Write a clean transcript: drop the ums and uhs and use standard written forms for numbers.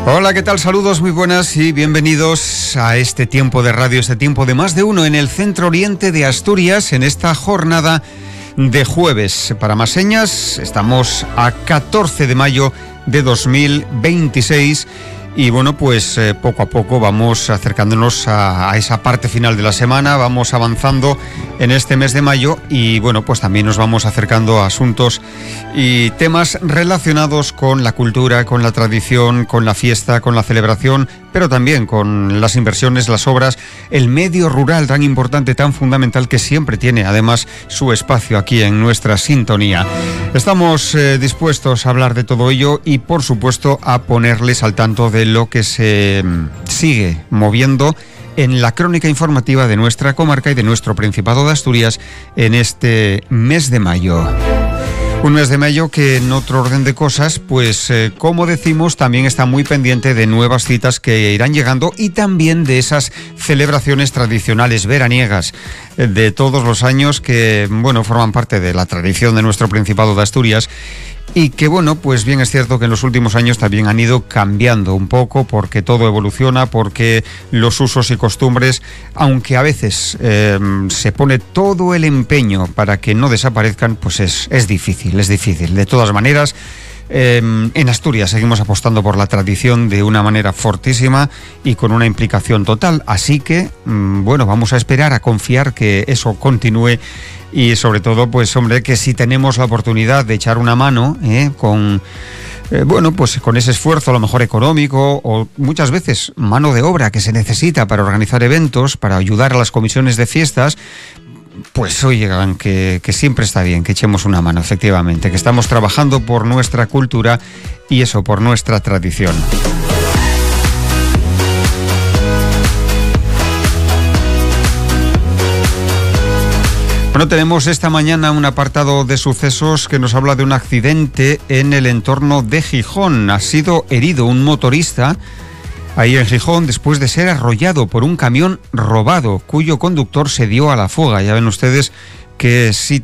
Hola, ¿qué tal? Saludos, muy buenas y bienvenidos a este tiempo de radio, este tiempo de Más de Uno en el Centro Oriente de Asturias, en esta jornada de jueves. Para más señas, estamos a 14 de mayo de 2026 y bueno, pues poco a poco vamos acercándonos a esa parte final de la semana, vamos avanzando en este mes de mayo y bueno, pues también nos vamos acercando a asuntos y temas relacionados con la cultura, con la tradición, con la fiesta, con la celebración, pero también con las inversiones, las obras, el medio rural tan importante, tan fundamental, que siempre tiene además su espacio aquí en nuestra sintonía. Estamos dispuestos a hablar de todo ello y por supuesto a ponerles al tanto de lo que se sigue moviendo en la crónica informativa de nuestra comarca y de nuestro Principado de Asturias en este mes de mayo. Un mes de mayo que en otro orden de cosas, pues como decimos, también está muy pendiente de nuevas citas que irán llegando y también de esas celebraciones tradicionales veraniegas de todos los años que, bueno, forman parte de la tradición de nuestro Principado de Asturias. Y que bueno, pues bien es cierto que en los últimos años también han ido cambiando un poco porque todo evoluciona, porque los usos y costumbres, aunque a veces se pone todo el empeño para que no desaparezcan, pues es difícil. De todas maneras, en Asturias seguimos apostando por la tradición de una manera fortísima y con una implicación total. Así que, bueno, vamos a esperar, a confiar que eso continúe. Y sobre todo, pues hombre, que si tenemos la oportunidad de echar una mano con ese esfuerzo, a lo mejor económico o muchas veces mano de obra que se necesita para organizar eventos, para ayudar a las comisiones de fiestas, pues oigan que siempre está bien que echemos una mano, efectivamente, que estamos trabajando por nuestra cultura y eso, por nuestra tradición. Bueno, tenemos esta mañana un apartado de sucesos que nos habla de un accidente en el entorno de Gijón. Ha sido herido un motorista ahí en Gijón después de ser arrollado por un camión robado cuyo conductor se dio a la fuga. Ya ven ustedes qué situación